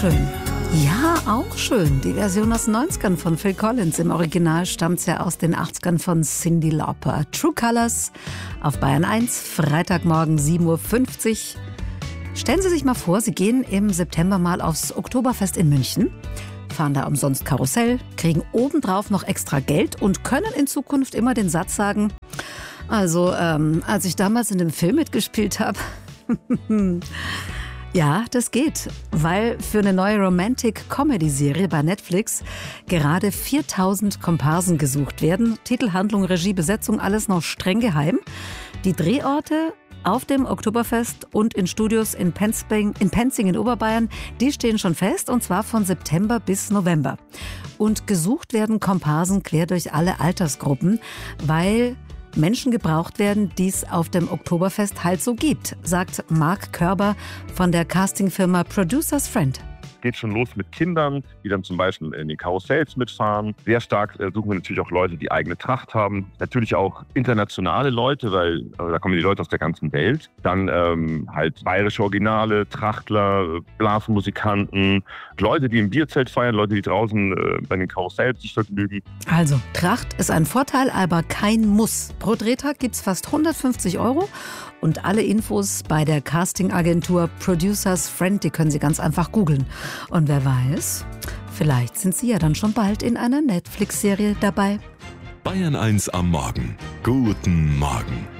schön. Ja, auch schön. Die Version aus den 90ern von Phil Collins. Im Original stammt es ja aus den 80ern von Cyndi Lauper. True Colors auf Bayern 1, Freitagmorgen 7.50 Uhr. Stellen Sie sich mal vor, Sie gehen im September mal aufs Oktoberfest in München, fahren da umsonst Karussell, kriegen obendrauf noch extra Geld und können in Zukunft immer den Satz sagen, also, als ich damals in dem Film mitgespielt habe, ja, das geht, weil für eine neue Romantic-Comedy-Serie bei Netflix gerade 4000 Komparsen gesucht werden. Titel, Handlung, Regie, Besetzung, alles noch streng geheim. Die Drehorte auf dem Oktoberfest und in Studios in Penzing in Oberbayern, die stehen schon fest, und zwar von September bis November. Und gesucht werden Komparsen quer durch alle Altersgruppen, weil Menschen gebraucht werden, die es auf dem Oktoberfest halt so gibt, sagt Marc Körber von der Castingfirma Producers Friend. Geht schon los mit Kindern, die dann zum Beispiel in den Karussells mitfahren. Sehr stark suchen wir natürlich auch Leute, die eigene Tracht haben. Natürlich auch internationale Leute, weil da kommen die Leute aus der ganzen Welt. Dann halt bayerische Originale, Trachtler, Blasmusikanten, Leute, die im Bierzelt feiern, Leute, die draußen bei den Karussells sich vergnügen. Also, Tracht ist ein Vorteil, aber kein Muss. Pro Drehtag gibt es fast 150 € und alle Infos bei der Castingagentur Producers Friend, die können Sie ganz einfach googeln. Und wer weiß, vielleicht sind Sie ja dann schon bald in einer Netflix-Serie dabei. Bayern 1 am Morgen. Guten Morgen.